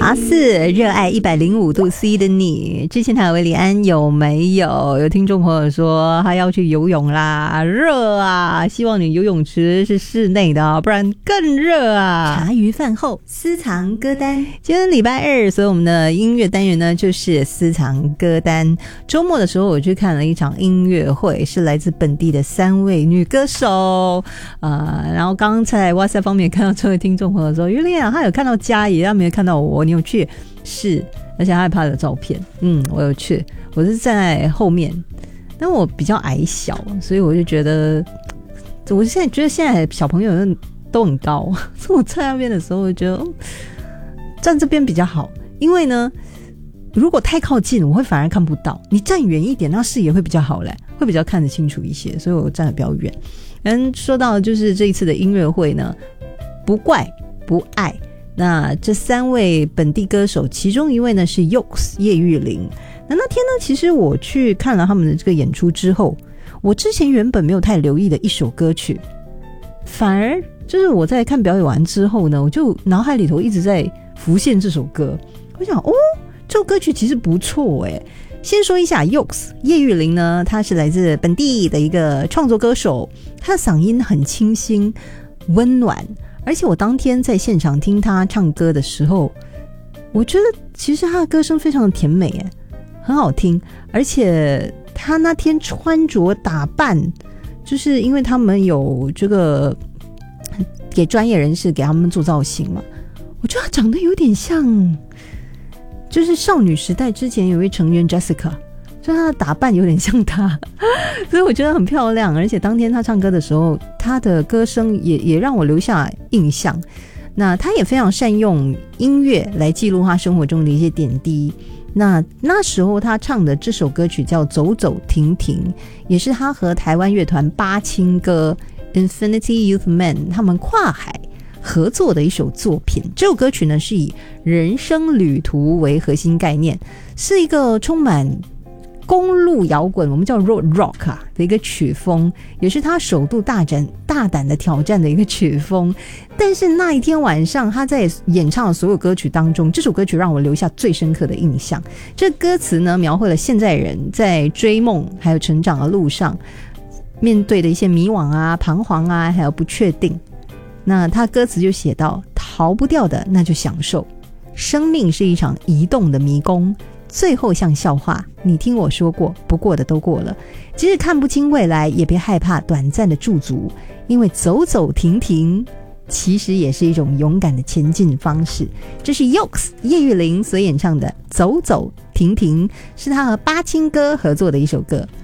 阿四热爱105度 C 的你，之前台维里安有没有？有听众朋友说他要去游泳啦，热啊，希望你游泳池是室内的，不然更热啊。茶余饭后私藏歌单，今天礼拜二，所以我们的音乐单元呢就是私藏歌单。周末的时候我去看了一场音乐会，是来自本地的3位女歌手，然后刚在 WhatsApp 方面看到这位听众朋友说，于丽啊，他有看到嘉怡，他没有看到我，你有去？是，而且他还拍了照片。我有去，我是站在后面，但我比较矮小，所以我就觉得，我现在觉得现在小朋友都很高，所以我站那边的时候，我觉得站这边比较好，因为呢，如果太靠近，我会反而看不到；你站远一点，那视野会比较好嘞，会比较看得清楚一些，所以我站得比较远。说到就是这一次的音乐会呢，不怪不爱。那这3位本地歌手，其中一位呢是 Yokes 叶玉玲。那天呢，其实我去看了他们的这个演出之后，我之前原本没有太留意的一首歌曲，反而就是我在看表演完之后呢，我就脑海里头一直在浮现这首歌。我想这首歌曲其实不错耶。先说一下 Yokes 叶玉玲呢，她是来自本地的一个创作歌手，她的嗓音很清新温暖，而且我当天在现场听她唱歌的时候，我觉得其实她的歌声非常的甜美耶，很好听，而且她那天穿着打扮，就是因为他们有这个给专业人士给他们做造型嘛，我觉得她长得有点像就是少女时代之前有一位成员 Jessica， 所以她的打扮有点像她，所以我觉得很漂亮。而且当天她唱歌的时候，她的歌声也让我留下印象。那她也非常善用音乐来记录她生活中的一些点滴。那时候她唱的这首歌曲叫《走走停停》，也是她和台湾乐团八青歌 Infinity Youth Men 他们跨海合作的一首作品。这首歌曲呢是以人生旅途为核心概念，是一个充满公路摇滚，我们叫 road rock 的一个曲风，也是他首度大胆的挑战的一个曲风。但是那一天晚上他在演唱的所有歌曲当中，这首歌曲让我留下最深刻的印象。这歌词呢描绘了现在人在追梦还有成长的路上面对的一些迷惘啊、彷徨啊还有不确定。那他歌词就写到，逃不掉的那就享受，生命是一场移动的迷宫，最后像笑话，你听我说过，不过的都过了，即使看不清未来，也别害怕短暂的驻足，因为走走停停其实也是一种勇敢的前进方式。这是 Yokes 叶玉玲所演唱的《走走停停》，是他和八青哥合作的一首歌。